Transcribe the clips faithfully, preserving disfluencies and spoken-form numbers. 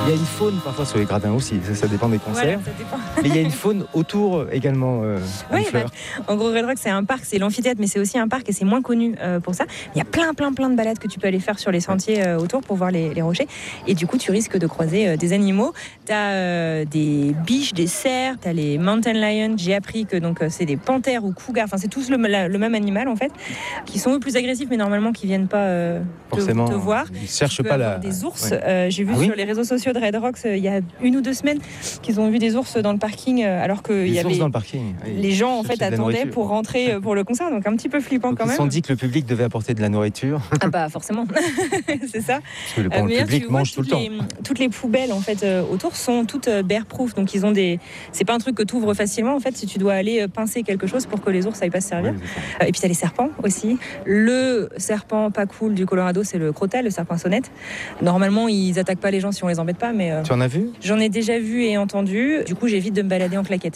Il y a une faune parfois sur les gradins aussi, ça, ça dépend des concerts. Voilà, ça dépend. Mais il y a une faune autour également. Euh, oui, bah, en gros, Red Rocks, c'est un parc, c'est l'amphithéâtre, mais c'est aussi un parc et c'est moins connu euh, pour ça. Il y a plein, plein, plein de balades que tu peux aller faire sur les sentiers euh, autour pour voir les, les rochers. Et du coup, tu risques de croiser euh, des animaux. Tu as euh, des biches, des cerfs, tu as les mountain lions. J'ai appris que donc, euh, c'est des panthères ou cougars, enfin, c'est tous le, la, le même animal en fait, qui sont eux plus agressifs, mais normalement qui viennent pas euh, te, Forcément, te voir. Ils ne cherchent pas la. Des ours. Ouais. Euh, j'ai vu ah, sur oui les réseaux sociaux de Red Rocks euh, il y a une ou deux semaines qu'ils ont vu des ours dans le parking, euh, alors que il y avait dans le parking. les gens en fait attendaient pour rentrer euh, pour le concert, donc un petit peu flippant donc quand ils même. Ils se sont dit que le public devait apporter de la nourriture. Ah bah forcément, c'est ça. Parce que le, bon, euh, le public mange tout le temps. Les, toutes les poubelles en fait euh, autour sont toutes euh, bear-proof, donc ils ont des. C'est pas un truc que tu ouvres facilement en fait. Si tu dois aller euh, pincer quelque chose pour que les ours aillent pas se servir. Oui, euh, et puis t'as les serpents aussi. Le serpent pas cool du Colorado, c'est le crotal, le serpent sonnette. Normalement, ils attaquent pas les gens si on les embête pas, mais. Euh, tu en as vu? J'en ai déjà vu et entendu. Du coup, j'évite de me balader en claquette.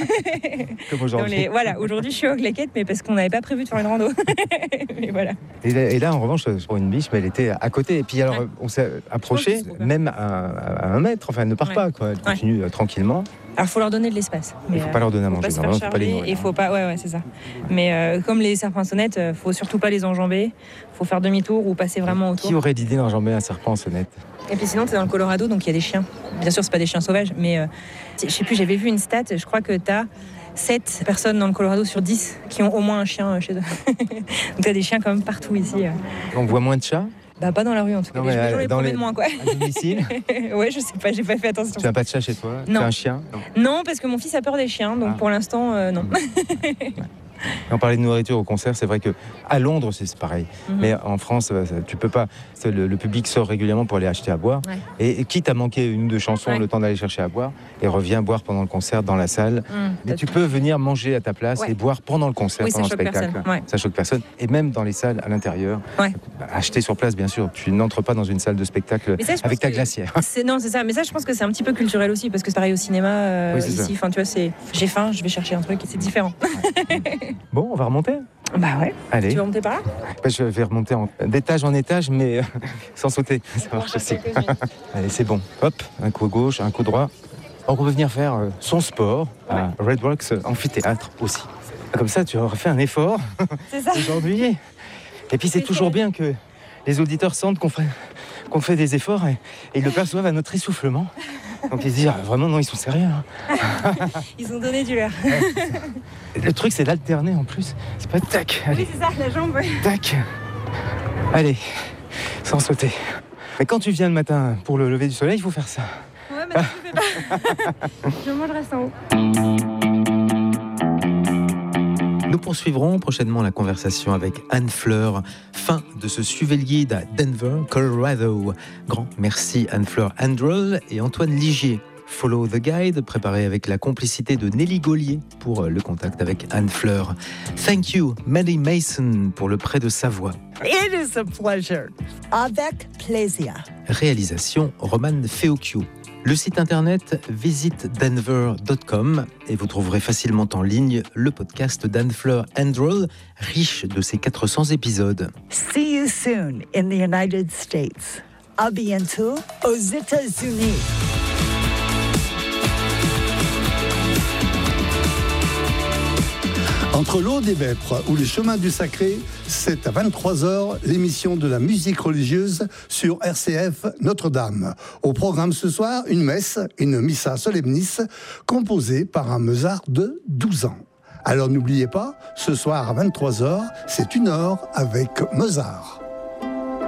Comme aujourd'hui. Les... Voilà, aujourd'hui, je suis en claquette, mais parce qu'on n'avait pas prévu de faire une rando. Mais voilà. Et là, et là, en revanche, pour une biche, mais elle était à côté. Et puis alors, ouais. on s'est approché, même à, à un mètre. Enfin, elle ne part ouais. pas, quoi. Elle continue ouais. tranquillement. Alors, il faut leur donner de l'espace. Il ne faut euh, pas leur donner à manger. Vraiment, faut pas les nourrir. Il faut pas, ouais, ouais, c'est ça. Mais euh, comme les serpents sonnettes, il ne faut surtout pas les enjamber. Il faut faire demi-tour ou passer vraiment autour. Qui aurait l'idée d'enjamber un serpent en sonnette? Et puis sinon, tu es dans le Colorado, donc il y a des chiens. Bien sûr, c'est pas des chiens sauvages, mais euh, je sais plus, j'avais vu une stat, je crois que tu as sept personnes dans le Colorado sur dix qui ont au moins un chien chez eux. Donc tu as des chiens quand même partout ici. On voit moins de chats? Bah pas dans la rue en tout cas, non, mais mais je les dans les... de moins quoi. À domicile? Ouais, je sais pas, j'ai pas fait attention. Tu n'as pas de chat chez toi? Non. Tu as un chien? Non. non, parce que mon fils a peur des chiens, donc ah. pour l'instant, euh, non. Ouais. On parlait de nourriture au concert, c'est vrai que à Londres c'est pareil, mm-hmm. mais en France tu peux pas. Le, le public sort régulièrement pour aller acheter à boire, ouais. et, et quitte à manquer une ou deux chansons, ouais. le temps d'aller chercher à boire, et revient boire pendant le concert dans la salle. Mm, mais tu peux venir manger à ta place ouais. et boire pendant le concert, oui, pendant le spectacle. Ouais. Ça choque personne. Et même dans les salles à l'intérieur, ouais. acheter sur place bien sûr. Tu n'entres pas dans une salle de spectacle ça, avec ta glacière. C'est, non, c'est ça. Mais ça, je pense que c'est un petit peu culturel aussi, parce que c'est pareil au cinéma euh, oui, ici. Enfin, tu vois, c'est j'ai faim, je vais chercher un truc, et c'est différent. Ouais. Bon, on va remonter. Bah ouais. Allez. Tu vas remonter par là? bah, Je vais remonter en... d'étage en étage, mais euh, sans sauter. Ça marche aussi. Allez, c'est bon. Hop, un coup gauche, un coup droit. On peut venir faire euh, son sport ouais. à Red Rocks Amphithéâtre aussi. Comme ça, tu auras fait un effort c'est ça. aujourd'hui. Et puis, c'est, c'est toujours bien que les auditeurs sentent qu'on fait, qu'on fait des efforts et, et ils le perçoivent à notre essoufflement. Donc ils se disent, ah, vraiment, non, ils sont sérieux. Hein. Ils ont donné du leur. Ouais, le truc, c'est d'alterner en plus. C'est pas tac. Allez. Oui, c'est ça, la jambe. Tac. Allez, sans sauter. Mais quand tu viens le matin pour le lever du soleil, il faut faire ça. Ouais, mais je ne fais pas. Je mange, reste en haut. Nous poursuivrons prochainement la conversation avec Anne Fleur. Fin de ce Suivez le guide à Denver, Colorado. Grand merci Anne-Fleur Androl et Antoine Ligier. Follow the Guide, préparé avec la complicité de Nelly Gaulier pour le contact avec Anne Fleur. Thank you, Maddie Mason, pour le prêt de Savoie. It is a pleasure. Avec plaisir. Réalisation, Roman Feocchio. Le site internet visite denver point com et vous trouverez facilement en ligne le podcast d'Anne-Fleur Androl, riche de ses quatre cents épisodes. See you soon in the United States. À bientôt aux États-Unis. Entre l'Aude et Vêpres ou les chemins du Sacré, c'est à vingt-trois heures l'émission de la musique religieuse sur R C F Notre-Dame. Au programme ce soir, une messe, une missa solemnis, composée par un Mozart de douze ans. Alors n'oubliez pas, ce soir à vingt-trois heures, c'est une heure avec Mozart.